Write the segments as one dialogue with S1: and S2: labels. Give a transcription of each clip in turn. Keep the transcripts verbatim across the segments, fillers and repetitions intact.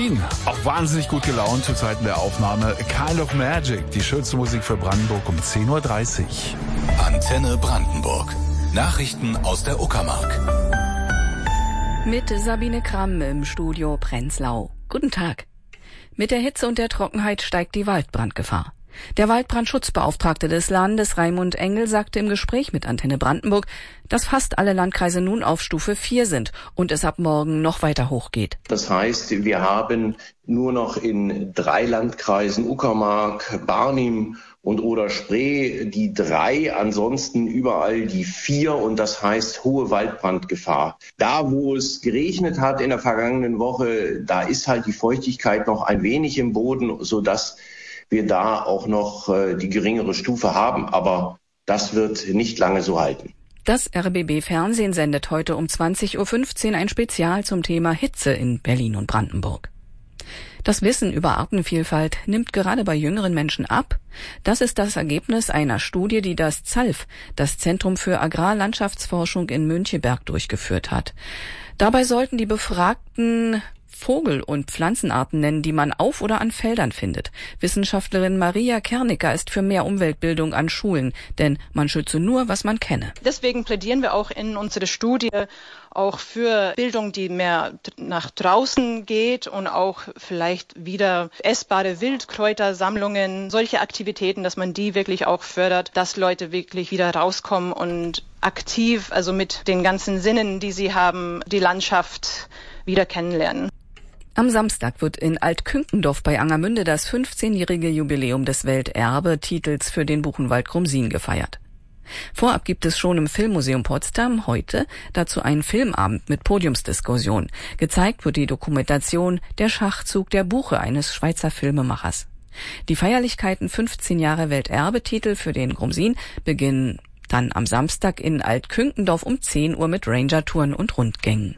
S1: Queen, auch wahnsinnig gut gelaunt zu Zeiten der Aufnahme. Kind of Magic, die schönste Musik für Brandenburg um zehn Uhr dreißig.
S2: Antenne Brandenburg. Nachrichten aus der Uckermark.
S3: Mit Sabine Kramm im Studio Prenzlau. Guten Tag. Mit der Hitze und der Trockenheit steigt die Waldbrandgefahr. Der Waldbrandschutzbeauftragte des Landes, Raimund Engel, sagte im Gespräch mit Antenne Brandenburg, dass fast alle Landkreise nun auf Stufe vier sind und es ab morgen noch weiter hochgeht.
S4: Das heißt, wir haben nur noch in drei Landkreisen, Uckermark, Barnim und Oder-Spree, die drei, ansonsten überall die vier, und das heißt hohe Waldbrandgefahr. Da, wo es geregnet hat in der vergangenen Woche, da ist halt die Feuchtigkeit noch ein wenig im Boden, sodass wir da auch noch äh, die geringere Stufe haben, aber das wird nicht lange so halten.
S3: Das R B B-Fernsehen sendet heute um zwanzig Uhr fünfzehn ein Spezial zum Thema Hitze in Berlin und Brandenburg. Das Wissen über Artenvielfalt nimmt gerade bei jüngeren Menschen ab. Das ist das Ergebnis einer Studie, die das ZALF, das Zentrum für Agrarlandschaftsforschung in Müncheberg, durchgeführt hat. Dabei sollten die Befragten Vogel- und Pflanzenarten nennen, die man auf oder an Feldern findet. Wissenschaftlerin Maria Kernicker ist für mehr Umweltbildung an Schulen, denn man schütze nur, was man kenne.
S5: Deswegen plädieren wir auch in unserer Studie auch für Bildung, die mehr nach draußen geht und auch vielleicht wieder essbare Wildkräutersammlungen, solche Aktivitäten, dass man die wirklich auch fördert, dass Leute wirklich wieder rauskommen und aktiv, also mit den ganzen Sinnen, die sie haben, die Landschaft wieder kennenlernen.
S3: Am Samstag wird in Altkünkendorf bei Angermünde das fünfzehnjährige Jubiläum des Welterbe-Titels für den Buchenwald Grumsin gefeiert. Vorab gibt es schon im Filmmuseum Potsdam heute dazu einen Filmabend mit Podiumsdiskussion. Gezeigt wird die Dokumentation Der Schachzug der Buche eines Schweizer Filmemachers. Die Feierlichkeiten fünfzehn Jahre Welterbe-Titel für den Grumsin beginnen dann am Samstag in Altkünkendorf um zehn Uhr mit Ranger-Touren und Rundgängen.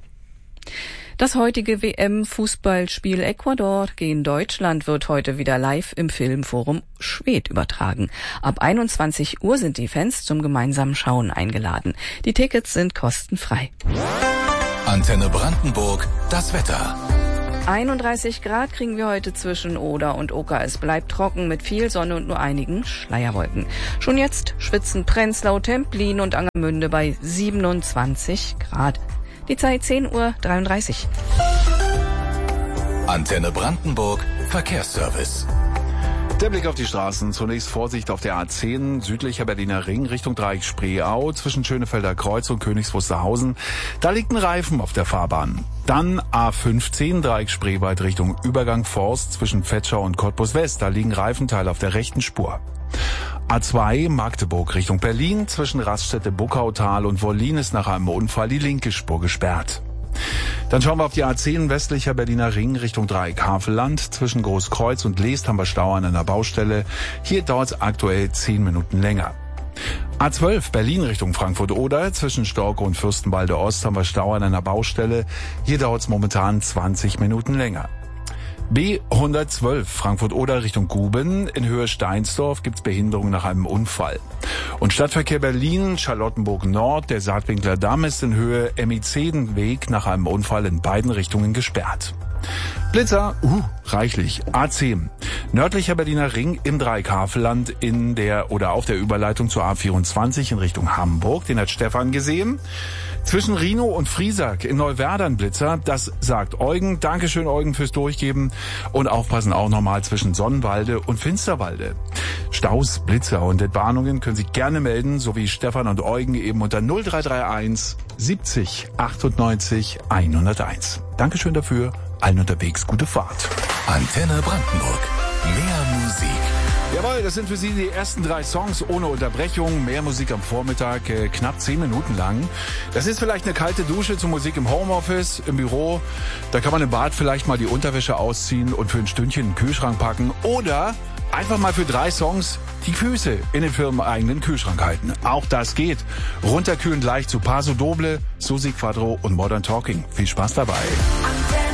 S3: Das heutige W M-Fußballspiel Ecuador gegen Deutschland wird heute wieder live im Filmforum Schwedt übertragen. Ab einundzwanzig Uhr sind die Fans zum gemeinsamen Schauen eingeladen. Die Tickets sind kostenfrei.
S2: Antenne Brandenburg, das Wetter.
S3: einunddreißig Grad kriegen wir heute zwischen Oder und Oker. Es bleibt trocken mit viel Sonne und nur einigen Schleierwolken. Schon jetzt schwitzen Prenzlau, Templin und Angermünde bei siebenundzwanzig Grad. Die Zeit zehn Uhr dreiunddreißig.
S2: Antenne Brandenburg, Verkehrsservice.
S1: Der Blick auf die Straßen. Zunächst Vorsicht auf der A zehn, südlicher Berliner Ring, Richtung Dreieck Spreeau, zwischen Schönefelder Kreuz und Königs Wusterhausen. Da liegt ein Reifen auf der Fahrbahn. Dann A fünfzehn, Dreieck Spreewald Richtung Übergang Forst, zwischen Vetschau und Cottbus West. Da liegen Reifenteile auf der rechten Spur. A zwei, Magdeburg Richtung Berlin, zwischen Raststätte Buckautal und Wollin ist nach einem Unfall die linke Spur gesperrt. Dann schauen wir auf die A zehn, westlicher Berliner Ring Richtung Dreieck Havelland. Zwischen Großkreuz und Leest haben wir Stau an einer Baustelle. Hier dauert es aktuell zehn Minuten länger. A zwölf, Berlin Richtung Frankfurt-Oder. Zwischen Storke und Fürstenwalde Ost haben wir Stau an einer Baustelle. Hier dauert es momentan zwanzig Minuten länger. B hundertzwölf, Frankfurt-Oder Richtung Guben. In Höhe Steinsdorf gibt's Behinderung nach einem Unfall. Und Stadtverkehr Berlin, Charlottenburg Nord, der Saatwinkler Damm ist in Höhe Emizedenweg nach einem Unfall in beiden Richtungen gesperrt. Blitzer, uh, reichlich. A zehn, nördlicher Berliner Ring im Dreieck Havelland in der oder auf der Überleitung zur A vierundzwanzig in Richtung Hamburg. Den hat Stefan gesehen. Zwischen Rhinow und Friesack in Neuwerdern Blitzer, das sagt Eugen. Dankeschön, Eugen, fürs Durchgeben. Und aufpassen auch nochmal zwischen Sonnenwalde und Finsterwalde. Staus, Blitzer und Entwarnungen können Sie gerne melden, so wie Stefan und Eugen eben unter null drei drei eins siebzig achtundneunzig hunderteins. Dankeschön dafür. Allen unterwegs gute Fahrt.
S2: Antenne Brandenburg. Mehr Musik.
S1: Jawohl, das sind für Sie die ersten drei Songs ohne Unterbrechung. Mehr Musik am Vormittag, äh, knapp zehn Minuten lang. Das ist vielleicht eine kalte Dusche zur Musik im Homeoffice, im Büro. Da kann man im Bad vielleicht mal die Unterwäsche ausziehen und für ein Stündchen in den Kühlschrank packen. Oder einfach mal für drei Songs die Füße in den firmeneigenen Kühlschrank halten. Auch das geht. Runterkühlen leicht zu Paso Doble, Susi Quadro und Modern Talking. Viel Spaß dabei.